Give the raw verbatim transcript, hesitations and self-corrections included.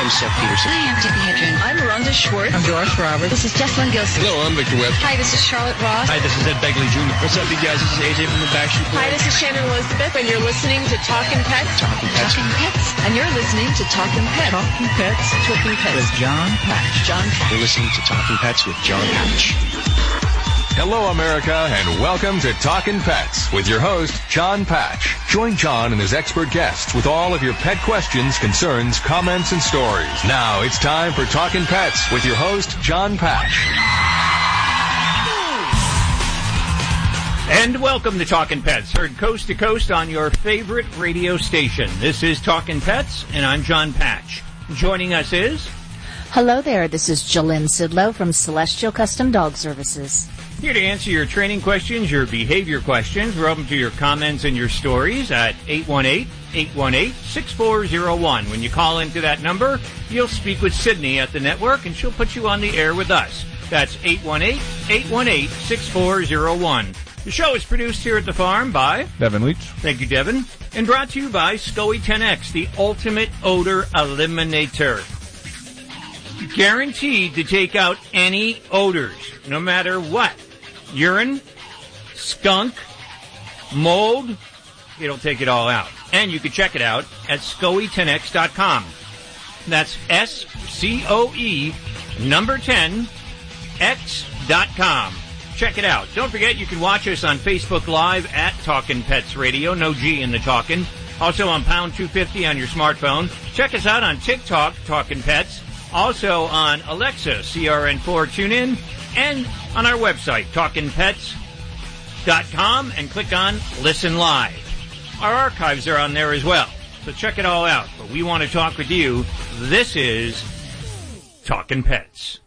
I'm Seth Peterson. Hi, I'm Debbie Hedren. I'm Rhonda Schwartz. I'm Doris Roberts. This is Jessalyn Gilson. Hello, I'm Victor Webb. Hi, this is Charlotte Ross. Hi, this is Ed Begley Junior What's up, you guys? This is A J from the Backstreet Boys. Hi, this is Shannon Elizabeth, and you're listening to Talkin' Pets. Talkin' Pets. Talking Pets. And you're listening to Talkin' Pets. Talking Pets. Talkin' Pets. With John Patch. John Patch. You're listening to Talkin' Pets with John Patch. Hello, America, and welcome to Talkin' Pets with your host, John Patch. Join John and his expert guests with all of your pet questions, concerns, comments, and stories. Now it's time for Talkin' Pets with your host, John Patch. And welcome to Talkin' Pets, heard coast to coast on your favorite radio station. This is Talkin' Pets, and I'm John Patch. Joining us is... Hello there, this is Jolynn Sidlow from Celestial Custom Dog Services. Here to answer your training questions, your behavior questions. We're open to your comments and your stories at eight one eight, eight one eight, six four zero one. When you call into that number, you'll speak with Sydney at the network, and she'll put you on the air with us. That's eight one eight, eight one eight, six four zero one. The show is produced here at the farm by Devin Leach. Thank you, Devin. And brought to you by SCOE ten X, the ultimate odor eliminator. Guaranteed to take out any odors, no matter what. Urine, skunk, mold, it'll take it all out. And you can check it out at scoe ten x dot com. That's S C O E number ten X dot com. Check it out. Don't forget you can watch us on Facebook Live at Talkin' Pets Radio. No G in the talkin'. Also on Pound two fifty on your smartphone. Check us out on TikTok, Talkin' Pets. Also on Alexa, C R N four TuneIn. And on our website, talkin pets dot com, and click on Listen Live. Our archives are on there as well, so check it all out. But we want to talk with you. This is Talkin' Pets.